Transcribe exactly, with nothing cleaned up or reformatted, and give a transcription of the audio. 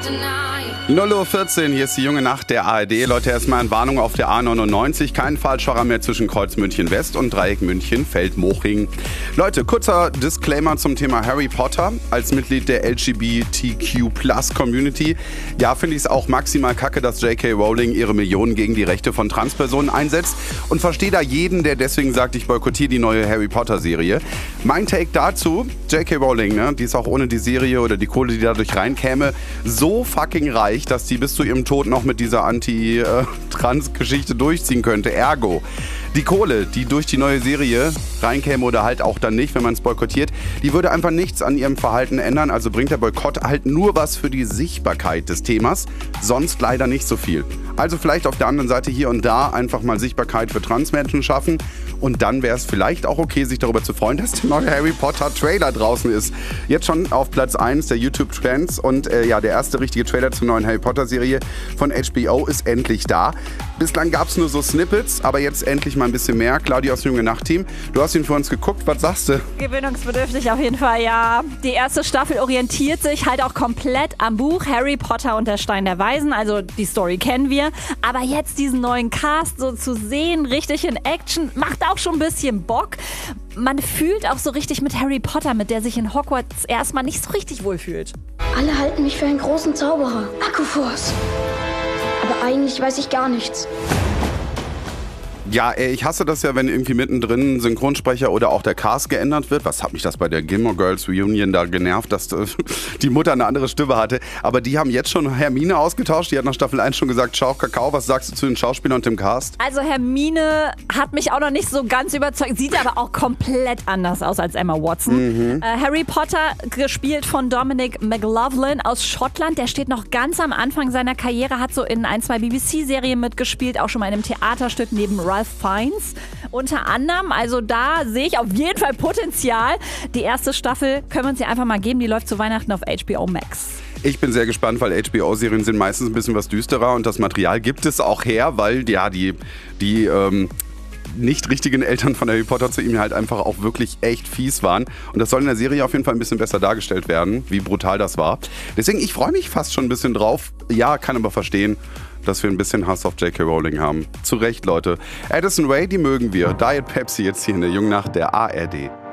null Uhr vierzehn, hier ist die junge Nacht der A R D. Leute, erstmal eine Warnung auf der A neunundneunzig. Kein Falschfahrer mehr zwischen Kreuz München West und Dreieck München Feldmoching. Leute, kurzer Disclaimer zum Thema Harry Potter. Als Mitglied der L G B T Q Plus Community, ja, finde ich es auch maximal kacke, dass J K Rowling ihre Millionen gegen die Rechte von Transpersonen einsetzt. Und verstehe da jeden, der deswegen sagt, ich boykottiere die neue Harry Potter Serie. Mein Take dazu, J K Rowling, ne, die ist auch ohne die Serie oder die Kohle, die dadurch reinkäme, so fucking reich, dass die bis zu ihrem Tod noch mit dieser Anti-Trans-Geschichte durchziehen könnte. Ergo, die Kohle, die durch die neue Serie reinkäme oder halt auch dann nicht, wenn man es boykottiert, die würde einfach nichts an ihrem Verhalten ändern. Also bringt der Boykott halt nur was für die Sichtbarkeit des Themas, sonst leider nicht so viel. Also vielleicht auf der anderen Seite hier und da einfach mal Sichtbarkeit für Transmenschen schaffen. Und dann wäre es vielleicht auch okay, sich darüber zu freuen, dass der neue Harry Potter Trailer draußen ist. Jetzt schon auf Platz eins der YouTube-Trends. Und äh, ja, der erste richtige Trailer zur neuen Harry Potter-Serie von H B O ist endlich da. Bislang gab es nur so Snippets, aber jetzt endlich mal ein bisschen mehr. Claudia aus dem Junge Nacht-Team, du hast ihn für uns geguckt. Was sagst du? Gewöhnungsbedürftig auf jeden Fall, ja. Die erste Staffel orientiert sich halt auch komplett am Buch Harry Potter und der Stein der Weisen. Also die Story kennen wir. Aber jetzt diesen neuen Cast so zu sehen, richtig in Action, macht auch schon ein bisschen Bock. Man fühlt auch so richtig mit Harry Potter, mit der sich in Hogwarts erstmal nicht so richtig wohlfühlt. Alle halten mich für einen großen Zauberer. Akkuforce. Aber eigentlich weiß ich gar nichts. Ja, ey, ich hasse das ja, wenn irgendwie mittendrin ein Synchronsprecher oder auch der Cast geändert wird. Was hat mich das bei der Gilmore Girls Reunion da genervt, dass äh, die Mutter eine andere Stimme hatte. Aber die haben jetzt schon Hermine ausgetauscht. Die hat nach Staffel eins schon gesagt, ciao Kakao. Was sagst du zu den Schauspielern und dem Cast? Also Hermine hat mich auch noch nicht so ganz überzeugt. Sieht aber auch komplett anders aus als Emma Watson. Mhm. Äh, Harry Potter, gespielt von Dominic McLaughlin aus Schottland. Der steht noch ganz am Anfang seiner Karriere, hat so in ein, zwei B B C-Serien mitgespielt, auch schon mal in einem Theaterstück neben Ralph Fiennes unter anderem. Also da sehe ich auf jeden Fall Potenzial. Die erste Staffel können wir uns ja einfach mal geben. Die läuft zu Weihnachten auf H B O Max. Ich bin sehr gespannt, weil H B O-Serien sind meistens ein bisschen was düsterer und das Material gibt es auch her, weil ja die, die ähm, nicht richtigen Eltern von Harry Potter zu ihm halt einfach auch wirklich echt fies waren. Und das soll in der Serie auf jeden Fall ein bisschen besser dargestellt werden, wie brutal das war. Deswegen, ich freue mich fast schon ein bisschen drauf. Ja, kann aber verstehen, dass wir ein bisschen Hass auf J K Rowling haben. Zu Recht, Leute. Addison Rae, die mögen wir. Diet Pepsi jetzt hier in der Jungen Nacht der A R D.